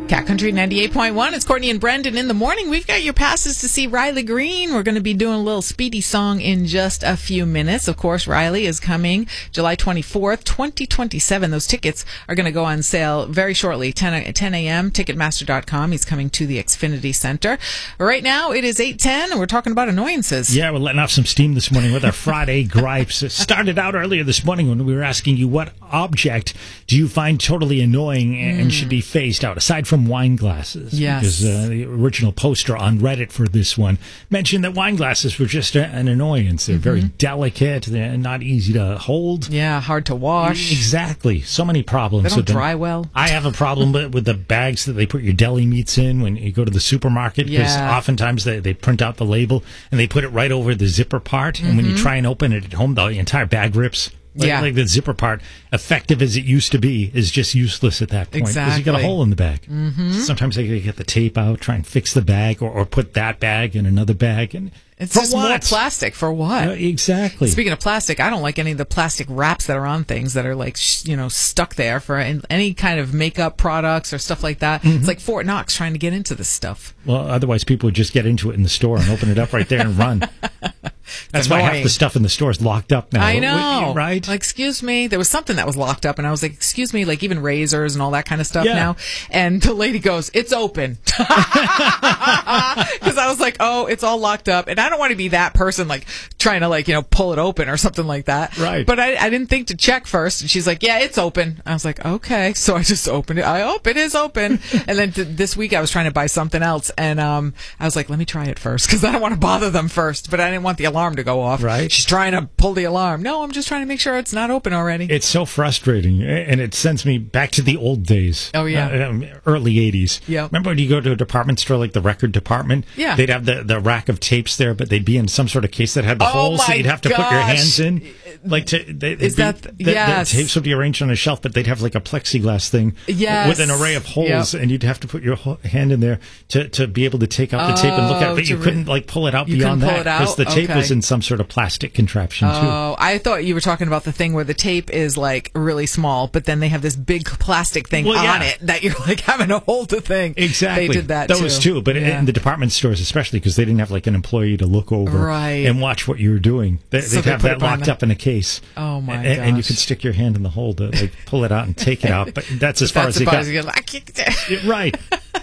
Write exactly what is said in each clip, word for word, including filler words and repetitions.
Cat Country ninety-eight point one. It's Courtney and Brendan in the morning. We've got your passes to see Riley Green. We're going to be doing a little Speedy song in just a few minutes. Of course, Riley is coming July twenty-fourth, twenty twenty-seven. Those tickets are going to go on sale very shortly, ten a.m., ticketmaster dot com. He's coming to the Xfinity Center. Right now, it is eight ten, and we're talking about annoyances. Yeah, we're letting off some steam this morning with our Friday gripes. It started out earlier this morning when we were asking you what object do you find totally annoying and mm. should be phased out, aside from wine glasses. Yes. Because uh, the original poster on Reddit for this one mentioned that wine glasses were just a, an annoyance. They're mm-hmm. very delicate. They're not easy to hold. Yeah, hard to wash. Exactly. So many problems. They don't with them. dry well. I have a problem with, with the bags that they put your deli meats in when you go to the supermarket. Because yeah. oftentimes they, they print out the label and they put it right over the zipper part. Mm-hmm. And when you try and open it at home, the entire bag rips. Like, yeah. like the zipper part, effective as it used to be, is just useless at that point. Because exactly. you got a hole in the bag. Mm-hmm. Sometimes they get the tape out, try and fix the bag, or, or put that bag in another bag. And it's for just what? more plastic. For what? Uh, exactly. Speaking of plastic, I don't like any of the plastic wraps that are on things that are like, sh- you know, stuck there for any kind of makeup products or stuff like that. Mm-hmm. It's like Fort Knox trying to get into this stuff. Well, otherwise people would just get into it in the store and open it up right there and run. That's why half the stuff in the store is locked up now. I know. Right? Like, excuse me. There was something that was locked up, and I was like, excuse me, like even razors and all that kind of stuff yeah. now. And the lady goes, it's open. Because I was like, oh, it's all locked up. And I don't want to be that person, like, trying to, like, you know, pull it open or something like that. Right. But I, I didn't think to check first. And she's like, yeah, it's open. I was like, okay. So I just opened it. I hope it is open. And then th- this week I was trying to buy something else. And um, I was like, let me try it first, because I don't want to bother them first. But I didn't want the alarm to go off. Right. She's trying to pull the alarm. No, I'm just trying to make sure it's not open already. It's so frustrating, and it sends me back to the old days. Oh, yeah. Uh, um, early eighties. Yeah. Remember when you go to a department store like the record department? Yeah. They'd have the, the rack of tapes there, but they'd be in some sort of case that had the oh holes my that you'd have to gosh. put your hands in. Like to, they, Is be, that, the, yes. the tapes would be arranged on a shelf, but they'd have like a plexiglass thing yes. with an array of holes, yep. and you'd have to put your ho- hand in there to, to be able to take out the oh, tape and look at it, but you re- couldn't like pull it out you beyond pull that because the tape okay. was in some sort of plastic contraption too. Oh, I thought you were talking about the thing where the tape is like really small, but then they have this big plastic thing well, on yeah. it that you're like having to hold the thing. Exactly. They did that Those too. too, but yeah. in the department stores especially, because they didn't have like an employee to look over right. and watch what you were doing. They, so they'd they have that locked the... up in a case. Oh my and, gosh. and you could stick your hand in the hole to like pull it out and take it out, but that's as far that's as it goes. goes. Right.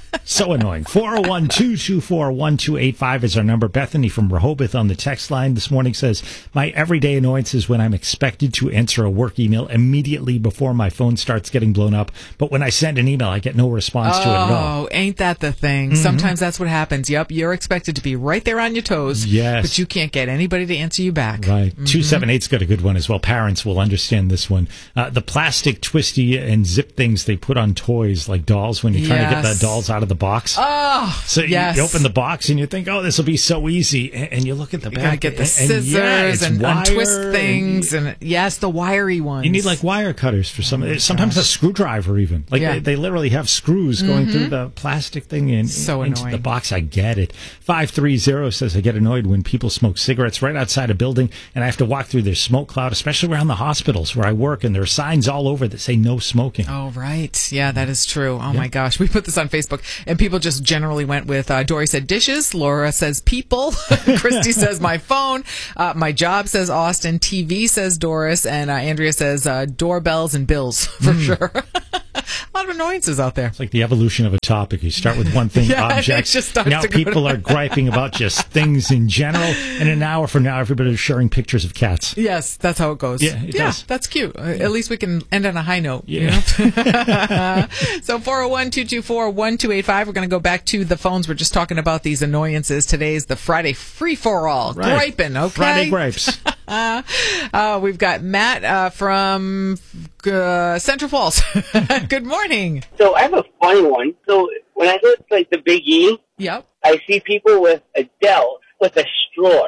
So annoying. four oh one, two two four, one two eight five is our number. Bethany from Rehoboth on the text line this morning says, my everyday annoyance is when I'm expected to answer a work email immediately before my phone starts getting blown up. But when I send an email, I get no response oh, to it at all. Oh, ain't that the thing? Mm-hmm. Sometimes that's what happens. Yep, you're expected to be right there on your toes. Yes. But you can't get anybody to answer you back. Right. Mm-hmm. two seven eight's got a good one as well. Parents will understand this one. Uh, the plastic twisty and zip things they put on toys like dolls when you're trying yes. to get the dolls out of the box. Oh, so yes. you, you open the box and you think, oh, this will be so easy. And, and you look at the you back. gotta get the and, scissors and, yeah, and wire, untwist things. And, and yes, the wiry ones. You need like wire cutters for some. Oh sometimes gosh. a screwdriver even. Like yeah. they, they literally have screws going mm-hmm. through the plastic thing and so into annoying. the box. I get it. five three zero says, I get annoyed when people smoke cigarettes right outside a building and I have to walk through their smoke cloud, especially around the hospitals where I work, and there are signs all over that say no smoking. Oh, right. Yeah, that is true. Oh, yeah. my gosh. We put this on Facebook, and people just generally went with, uh, Dory said dishes, Laura says people, Christy says my phone, uh, my job says Austin, T V says Doris, and uh, Andrea says uh, doorbells and bills, for mm. sure. A lot of annoyances out there. It's like the evolution of a topic. You start with one thing, yeah, objects. Just starts now to people go to... are griping about just things in general. And an hour from now, everybody's sharing pictures of cats. Yes, that's how it goes. Yeah, it yeah does. That's cute. Yeah. At least we can end on a high note. Yeah. You know? So four oh one, two two four, one two eight five. We're going to go back to the phones. We're just talking about these annoyances. Today's the Friday free-for-all. Right. Griping, okay? Friday gripes. uh, we've got Matt uh, from uh, Central Falls. Good morning. So I have a funny one. So when I go to like the Big E, yep. I see people with Adele with a straw.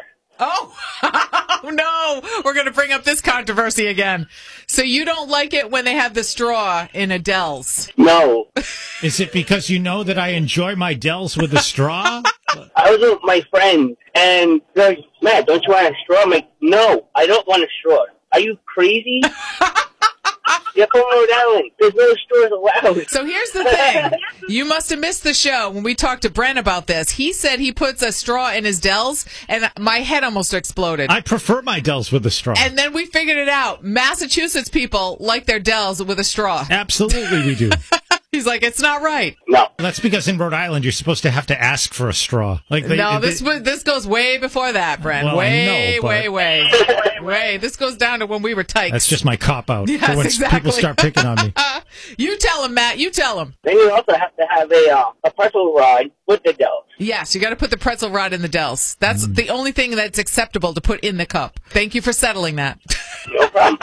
Oh, no. We're going to bring up this controversy again. So you don't like it when they have the straw in Adele's? No. Is it because you know that I enjoy my Dells with a straw? I was with my friend, and they're like, Matt, don't you want a straw? I'm like, no, I don't want a straw. Are you crazy? Yeah, come on down. There's no straws allowed. So here's the thing. You must have missed the show when we talked to Brent about this. He said he puts a straw in his Dells, and my head almost exploded. I prefer my Dells with a straw. And then we figured it out. Massachusetts people like their Dells with a straw. Absolutely, we do. He's like, it's not right. No. That's because in Rhode Island, you're supposed to have to ask for a straw. Like they, no, they, this this goes way before that, Brent. Well, way, I know, but- way, way, way. This goes down to when we were tykes. That's just my cop-out Yes, for when exactly. people start picking on me. You tell him, Matt. You tell him. Then you also have to have a uh, a pretzel rod with the dough. Yes, you got to put the pretzel rod in the Dells. That's Mm. the only thing that's acceptable to put in the cup. Thank you for settling that. No problem.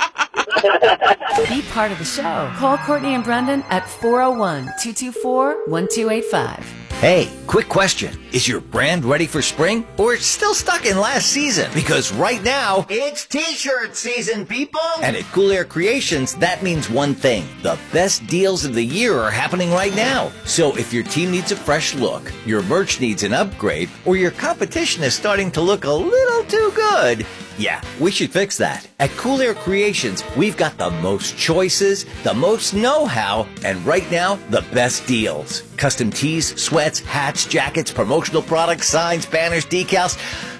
Be part of the show. Call Courtney and Brendan at four oh one, two two four, one two eight five. Hey, quick question. Is your brand ready for spring or still stuck in last season? Because right now, it's t-shirt season, people! And at Cool Air Creations, that means one thing. The best deals of the year are happening right now. So if your team needs a fresh look, your merch needs an upgrade, or your competition is starting to look a little too good, yeah, we should fix that. At Cool Air Creations, we've got the most choices, the most know-how, and right now, the best deals. Custom tees, sweats, hats, jackets, promotional products, signs, banners, decals.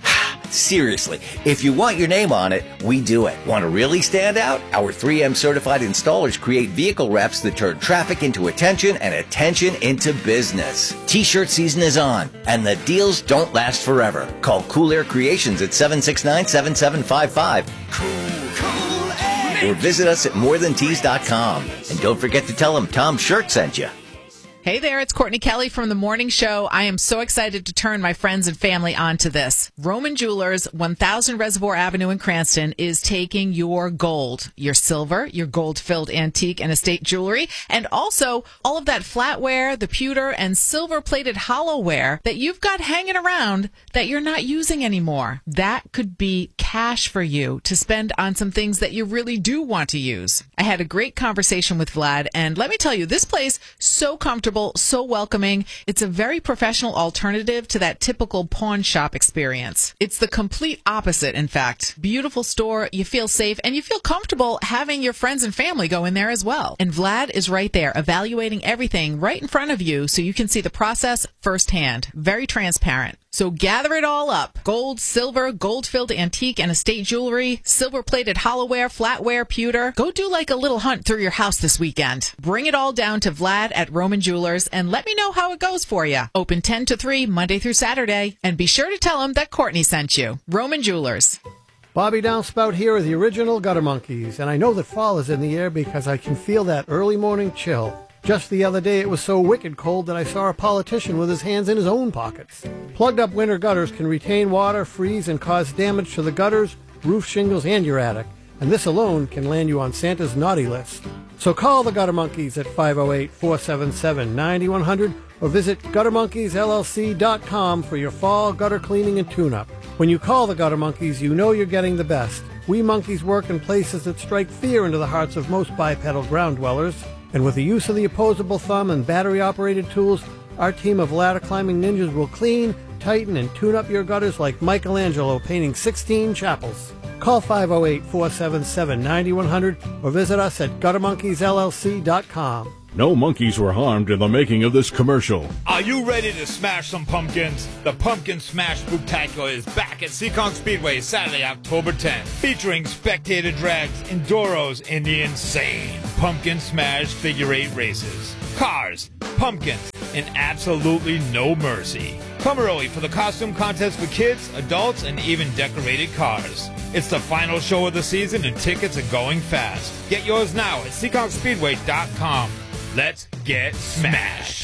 Seriously, if you want your name on it, we do it. Want to really stand out? Our three M certified installers create vehicle wraps that turn traffic into attention and attention into business. T-shirt season is on, and the deals don't last forever. Call Cool Air Creations at seven six nine, seven seven five five. Cool, cool Air. Or visit us at more than tees dot com. And don't forget to tell them Tom Shirt sent you. Hey there, it's Courtney Kelly from The Morning Show. I am so excited to turn my friends and family onto this. Roman Jewelers, one thousand Reservoir Avenue in Cranston, is taking your gold, your silver, your gold-filled antique and estate jewelry, and also all of that flatware, the pewter, and silver-plated hollowware that you've got hanging around that you're not using anymore. That could be cash for you to spend on some things that you really do want to use. I had a great conversation with Vlad, and let me tell you, this place, so comfortable, so welcoming. It's a very professional alternative to that typical pawn shop experience. It's the complete opposite, in fact. Beautiful store, you feel safe, and you feel comfortable having your friends and family go in there as well. And Vlad is right there, evaluating everything right in front of you so you can see the process firsthand. Very transparent. So gather it all up. Gold, silver, gold-filled antique and estate jewelry, silver-plated hollowware, flatware, pewter. Go do like a little hunt through your house this weekend. Bring it all down to Vlad at Roman Jewelers and let me know how it goes for you. Open ten to three, Monday through Saturday. And be sure to tell them that Courtney sent you. Roman Jewelers. Bobby Downspout here with the original Gutter Monkeys, and I know that fall is in the air because I can feel that early morning chill. Just the other day, it was so wicked cold that I saw a politician with his hands in his own pockets. Plugged up winter gutters can retain water, freeze, and cause damage to the gutters, roof shingles, and your attic. And this alone can land you on Santa's naughty list. So call the Gutter Monkeys at five oh eight, four seven seven, nine one zero zero or visit gutter monkeys l l c dot com for your fall gutter cleaning and tune-up. When you call the Gutter Monkeys, you know you're getting the best. We monkeys work in places that strike fear into the hearts of most bipedal ground dwellers. And with the use of the opposable thumb and battery-operated tools, our team of ladder-climbing ninjas will clean, tighten, and tune up your gutters like Michelangelo painting sixteen chapels. Call five oh eight, four seven seven, nine one zero zero or visit us at gutter monkeys l l c dot com. No monkeys were harmed in the making of this commercial. Are you ready to smash some pumpkins? The Pumpkin Smash Spooktacular is back at Seekonk Speedway Saturday, October tenth, featuring spectator drags, enduros, and the insane Pumpkin Smash figure eight races. Cars, pumpkins, and absolutely no mercy. Come early for the costume contest for kids, adults, and even decorated cars. It's the final show of the season and tickets are going fast. Get yours now at seekonk speedway dot com. Let's get smashed.